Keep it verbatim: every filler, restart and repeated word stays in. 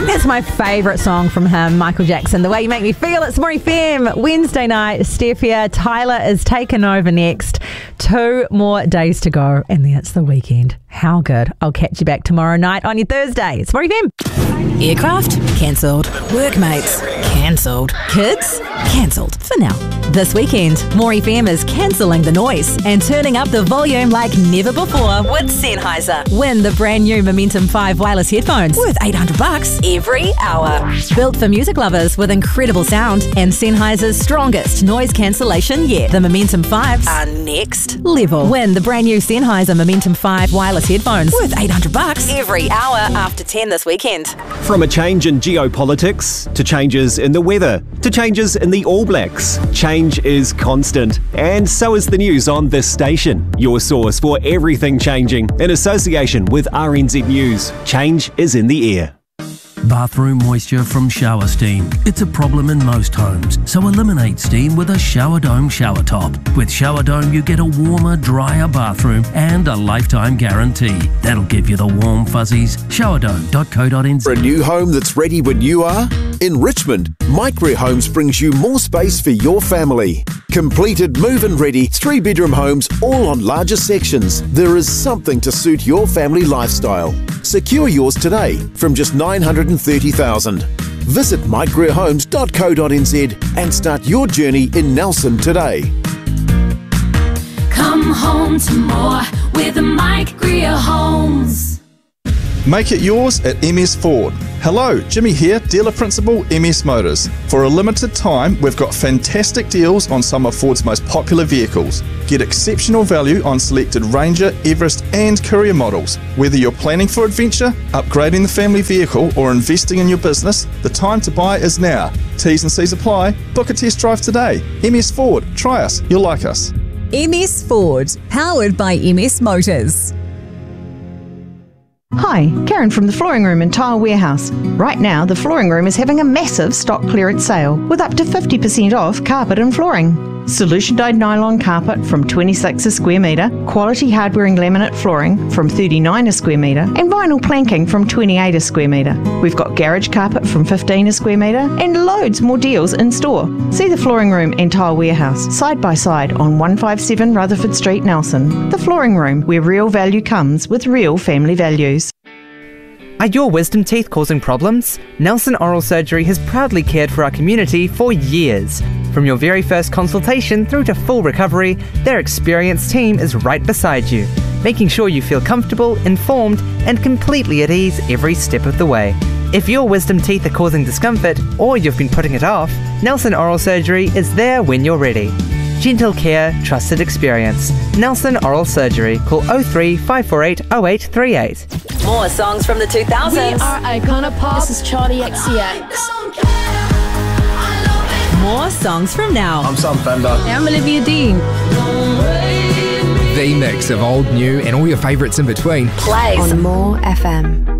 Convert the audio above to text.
That's my favourite song from him, Michael Jackson. The Way You Make Me Feel. It's More F M. Wednesday night, Steph here. Tyler is taking over next. Two more days to go, and then it's the weekend. How good. I'll catch you back tomorrow night on your Thursday. It's More F M. Aircraft? Cancelled. Workmates? Cancelled. Kids? Cancelled. For now. This weekend, More F M is cancelling the noise and turning up the volume like never before with Sennheiser. Win the brand new Momentum five wireless headphones worth eight hundred bucks every hour. Built for music lovers with incredible sound and Sennheiser's strongest noise cancellation yet. The Momentum fives are next level. Win the brand new Sennheiser Momentum five wireless headphones worth eight hundred bucks every hour after ten this weekend. From a change in geopolitics, to changes in the weather, to changes in the All Blacks, change is constant. And so is the news on this station. Your source for everything changing in association with R N Z News. Change is in the air. Bathroom moisture from shower steam. It's a problem in most homes, so eliminate steam with a Shower Dome shower top. With Shower Dome, you get a warmer, drier bathroom and a lifetime guarantee. That'll give you the warm fuzzies. shower dome dot co dot n z. For a new home that's ready when you are? In Richmond, Micro Homes brings you more space for your family. Completed move-in ready three-bedroom homes all on larger sections. There is something to suit your family lifestyle. Secure yours today from just nine hundred thirty thousand dollars. Visit micro homes dot co dot n z and start your journey in Nelson today. Come home to more with the Mike Greer Homes. Make it yours at M S Ford. Hello, Jimmy here, Dealer Principal, M S Motors. For a limited time, we've got fantastic deals on some of Ford's most popular vehicles. Get exceptional value on selected Ranger, Everest and Courier models. Whether you're planning for adventure, upgrading the family vehicle or investing in your business, the time to buy is now. T's and C's apply. Book a test drive today. M S Ford. Try us. You'll like us. M S Ford, powered by M S Motors. Hi, Karen from the Flooring Room in Tile Warehouse. Right now, the Flooring Room is having a massive stock clearance sale with up to fifty percent off carpet and flooring. Solution dyed nylon carpet from twenty-six a square metre, quality hard wearing laminate flooring from thirty-nine a square metre, and vinyl planking from twenty-eight a square metre. We've got garage carpet from fifteen a square metre and loads more deals in store. See the Flooring Room and Tile Warehouse side by side on one fifty-seven Rutherford Street, Nelson. The Flooring Room, where real value comes with real family values. Are your wisdom teeth causing problems? Nelson Oral Surgery has proudly cared for our community for years. From your very first consultation through to full recovery, their experienced team is right beside you, making sure you feel comfortable, informed, and completely at ease every step of the way. If your wisdom teeth are causing discomfort, or you've been putting it off, Nelson Oral Surgery is there when you're ready. Gentle care, trusted experience. Nelson Oral Surgery. Call oh three, five four eight, oh eight three eight. More songs from the two thousands. We are Icona Pop. This is Charlie X C X. More songs from now. I'm Sam Fender. I'm Olivia Dean. The mix of old, new, and all your favourites in between. Plays on More F M.